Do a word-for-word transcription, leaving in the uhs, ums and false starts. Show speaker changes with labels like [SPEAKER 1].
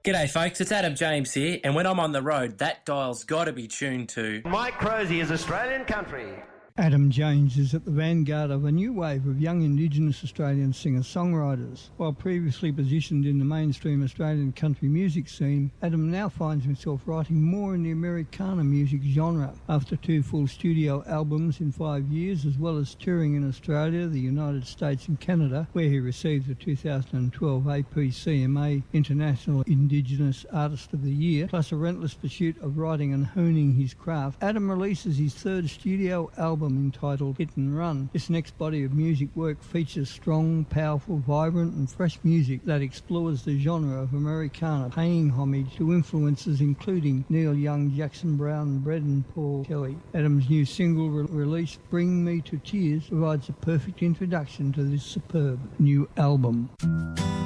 [SPEAKER 1] G'day folks, it's Adam James here, and when I'm on the road, that dial's got to be tuned to
[SPEAKER 2] Mike Crozier is Australian country.
[SPEAKER 3] Adam James is at the vanguard of a new wave of young Indigenous Australian singer-songwriters. While previously positioned in the mainstream Australian country music scene, Adam now finds himself writing more in the Americana music genre. After two full studio albums in five years, as well as touring in Australia, the United States and Canada, where he received the two thousand twelve A P C M A International Indigenous Artist of the Year, plus a relentless pursuit of writing and honing his craft, Adam releases his third studio album entitled Hit and Run. This next body of music work features strong, powerful, vibrant and fresh music that explores the genre of Americana, paying homage to influences including Neil Young, Jackson Browne, Brett and Paul Kelly. Adam's new single re- release, Bring Me to Tears, provides a perfect introduction to this superb new album.